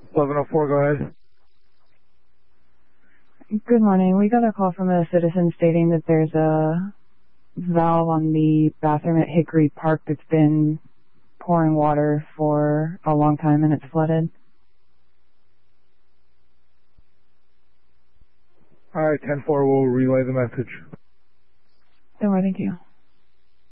1104, go ahead. Good morning. We got a call from a citizen stating that there's a valve on the bathroom at Hickory Park that's been pouring water for a long time and it's flooded. Alright, 10-4 will relay the message. Thank you.